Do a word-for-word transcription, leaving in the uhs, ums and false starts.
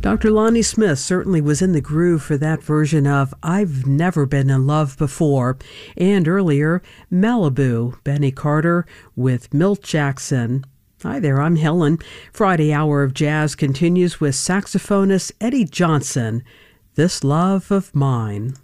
Doctor Lonnie Smith certainly was in the groove for that version of I've Never Been in Love Before. And earlier, Malibu, Benny Carter with Milt Jackson. Hi there, I'm Helen. Friday Hour of Jazz continues with saxophonist Eddie Johnson, This Love of Mine.